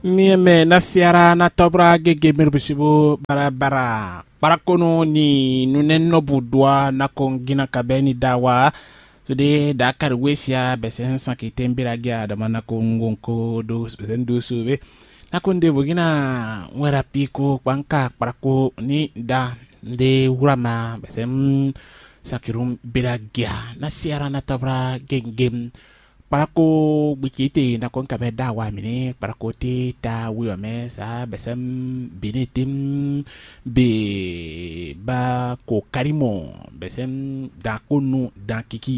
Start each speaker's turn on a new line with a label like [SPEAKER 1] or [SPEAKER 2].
[SPEAKER 1] Mieme na siara na tobra gege mirbisibu bara parakono ni nunen no budwa na kongina kabeni dawa sude dakar wesia besen sankite mbiragia da mana kongonko do besen do sube na konde bugina wera piko kwanka parako ni da de urama besen sakirum biragia na siara na tobra gengem parako bikite na kon kabe dawa mini parako te ta wiwa mesa besem binitim be ba ko karimo besem da konu da kiki